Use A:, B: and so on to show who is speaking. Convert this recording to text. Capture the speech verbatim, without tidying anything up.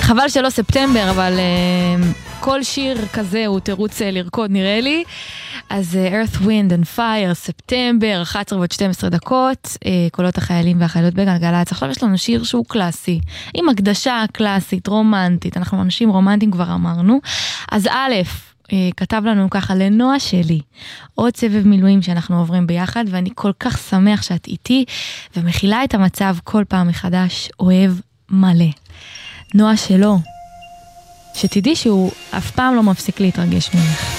A: חבל שלא ספטמבר, אבל uh, כל שיר כזה הוא תירוץ לרקוד נראה לי. אז uh, Earth, Wind and Fire, ספטמבר, אחת עשרה ועוד שתים עשרה דקות, uh, קולות החיילים והחיילות בגלגלצ. עכשיו יש לנו שיר שהוא קלאסי, עם הקדשה קלאסית, רומנטית, אנחנו אנשים רומנטיים כבר אמרנו. אז א', uh, כתב לנו ככה, לנועה שלי, עוד סבב מילואים שאנחנו עוברים ביחד, ואני כל כך שמח שאת איתי, ומכילה את המצב כל פעם מחדש, אוהב מלא. נועה שלו, שתדעי שהוא אף פעם לא מפסיק להתרגש ממך.